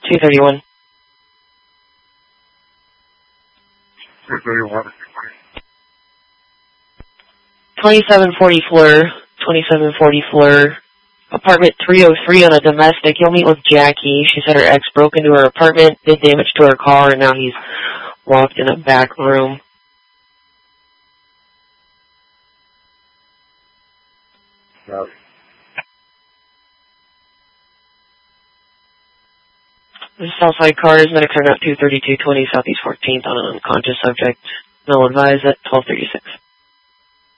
231. 231. 2740 Fleur. 2740 Fleur. Apartment 303 on a domestic. You'll meet with Jackie. She said her ex broke into her apartment, did damage to her car, and now he's locked in a back room. No. The Southside car is medic turnout 23220 Southeast 14th on an unconscious subject. Null advised at 1236.